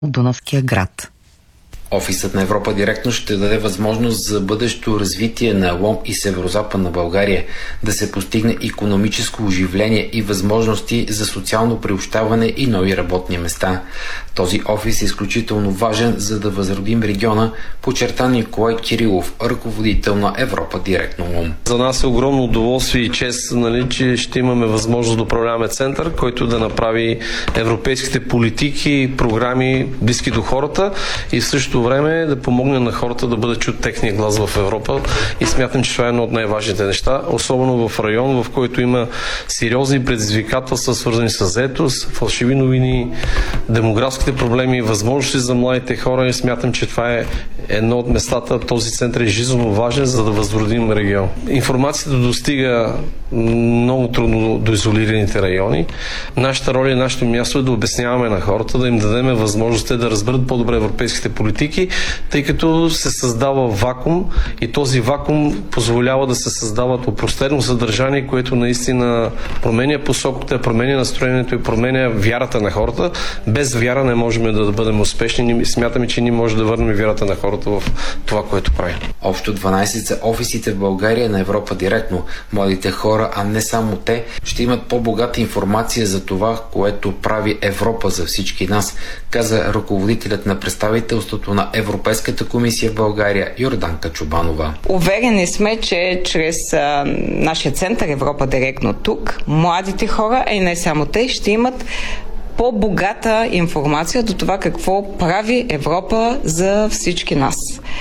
Дунавския град. Офисът на Европа директно ще даде възможност за бъдещо развитие на Лом и Северозападна България, да се постигне икономическо оживление и възможности за социално приобщаване и нови работни места. Този офис е изключително важен, за да възродим региона, подчерта Николай Кирилов, ръководител на Европа директно Лом. За нас е огромно удоволствие и чест, че ще имаме възможност да управляваме център, който да направи европейските политики и програми близки до хората и в същото време да помогне на хората да бъде чут техния глас в Европа, и смятам, че това е едно от най-важните неща, особено в район, в който има сериозни предизвикателства, свързани с заетост, фалшиви новини, демографските проблеми, възможности за младите хора, и смятам, че това е едно от местата. Този център е жизненно важен, за да възродим регион. Информацията достига много трудно до изолираните райони. Нашата роля и нашето място е да обясняваме на хората, да им дадем възможност да разберат по-добре европейските политики, тъй като се създава вакуум и този вакуум позволява да се създават опростено съдържание, което наистина променя посоката, променя настроението и променя вярата на хората. Без вяра не можем да бъдем успешни. Смятаме, че ние можем да върнем вярата на хората в това, което правим. Общо 12 са офисите в България на Европа директно. Младите хора, а не само те, ще имат по-богата информация за това, което прави Европа за всички нас, каза ръководителят на представителството на Европейската комисия в България Йорданка Чубанова. Уверени сме, че чрез нашия център Европа директно тук, младите хора, а и не само те, ще имат по-богата информация до това какво прави Европа за всички нас.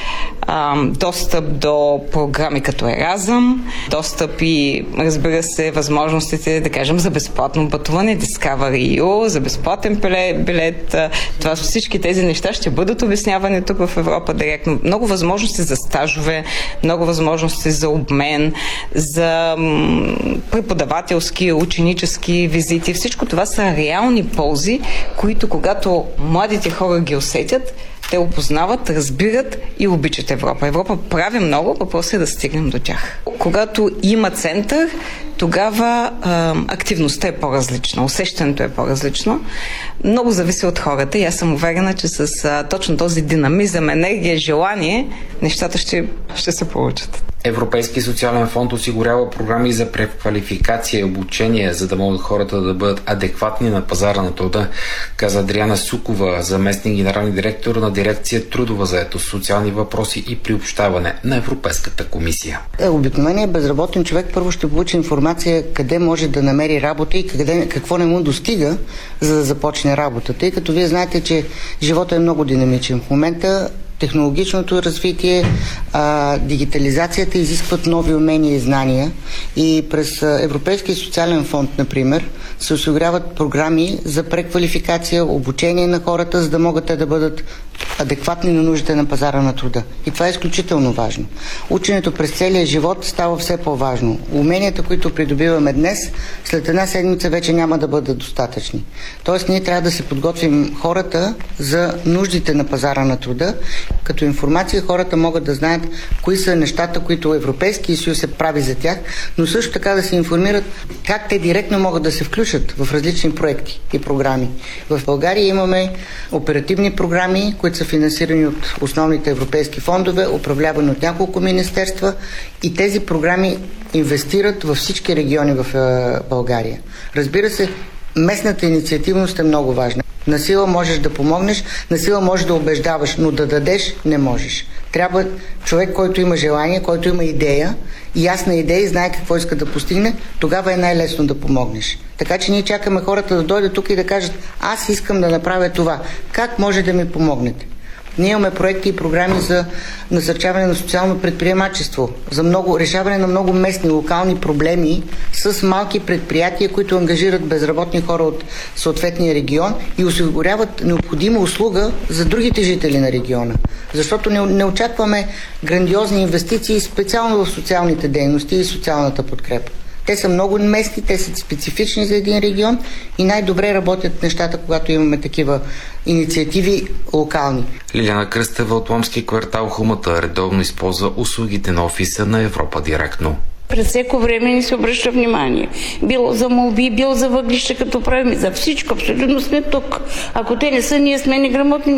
Достъп до програми като Еразъм, достъп и, разбира се, възможностите, да кажем, за безплатно пътуване, Discovery EU, за безплатен билет. Това всички тези неща ще бъдат обяснявани тук в Европа директно. Много възможности за стажове, много възможности за обмен, за преподавателски, ученически визити. Всичко това са реални ползи, които когато младите хора ги усетят, те опознават, разбират и обичат Европа. Европа прави много, въпросът е да стигнем до тях. Когато има център, тогава активността е по-различна, усещането е по-различно. Много зависи от хората и аз съм уверена, че с точно този динамизъм, енергия, желание, нещата ще се получат. Европейски социален фонд осигурява програми за преквалификация и обучение, за да могат хората да бъдат адекватни на пазара на труда, каза Адриана Сукова, заместник генерален директор на дирекция Трудова заетост, социални въпроси и приобщаване на Европейската комисия. Обикновеният безработен човек първо ще получи информация къде може да намери работа и какво не му достига, за да започне работа. Тъй като вие знаете, че животът е много динамичен. В момента технологичното развитие, дигитализацията изискват нови умения и знания, и през Европейския социален фонд, например, се осигуряват програми за преквалификация, обучение на хората, за да могат те да бъдат адекватни на нуждите на пазара на труда. И това е изключително важно. Ученето през целия живот става все по-важно. Уменията, които придобиваме днес, след една седмица вече няма да бъдат достатъчни. Тоест, ние трябва да се подготвим хората за нуждите на пазара на труда. Като информация хората могат да знаят кои са нещата, които Европейския съюз се прави за тях, но също така да се информират как те директно могат да се включат в различни проекти и програми. В България имаме оперативни програми, които са финансирани от основните европейски фондове, управлявани от няколко министерства, и тези програми инвестират във всички региони в България. Разбира се, местната инициативност е много важна. Насила можеш да помогнеш, насила можеш да убеждаваш, но да дадеш не можеш. Трябва човек, който има желание, който има идея, ясна идея и знае какво иска да постигне, тогава е най-лесно да помогнеш. Така че ние чакаме хората да дойдат тук и да кажат: аз искам да направя това. Как може да ми помогнете? Ние имаме проекти и програми за насърчаване на социално предприемачество, за решаване на много местни, локални проблеми с малки предприятия, които ангажират безработни хора от съответния регион и осигуряват необходима услуга за другите жители на региона. Защото не очакваме грандиозни инвестиции специално в социалните дейности и социалната подкрепа. Те са много местни, те са специфични за един регион и най-добре работят нещата, когато имаме такива инициативи локални. Лиляна Кръстева от Ломски квартал Хумата редовно използва услугите на офиса на Европа директно. През всяко време ни се обръща внимание. Било за молби, било за въглища, като правим, за всичко. Абсолютно сме тук. Ако те не са, ние сме неграмотни.